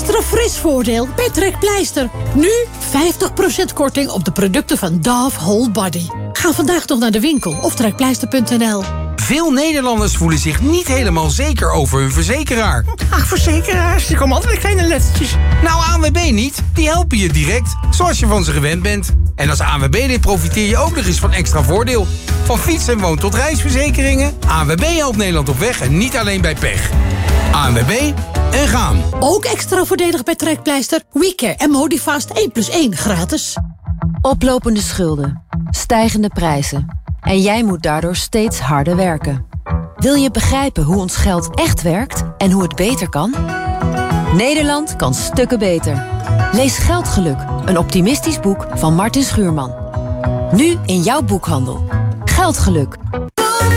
extra fris voordeel bij Trekpleister. Nu 50% korting op de producten van Dove Whole Body. Ga vandaag nog naar de winkel of trekpleister.nl. Veel Nederlanders voelen zich niet helemaal zeker over hun verzekeraar. Ach, verzekeraars, die komen altijd met kleine lettertjes. Nou, ANWB niet. Die helpen je direct, zoals je van ze gewend bent. En als ANWB-lid profiteer je ook nog eens van extra voordeel. Van fiets- en woon- tot reisverzekeringen. ANWB helpt Nederland op weg en niet alleen bij pech. ANWB en gaan. Ook extra voordelig bij Trekpleister. WeCare en Modifast 1+1 gratis. Oplopende schulden, stijgende prijzen. En jij moet daardoor steeds harder werken. Wil je begrijpen hoe ons geld echt werkt en hoe het beter kan? Nederland kan stukken beter. Lees Geldgeluk, een optimistisch boek van Martin Schuurman. Nu in jouw boekhandel. Geldgeluk,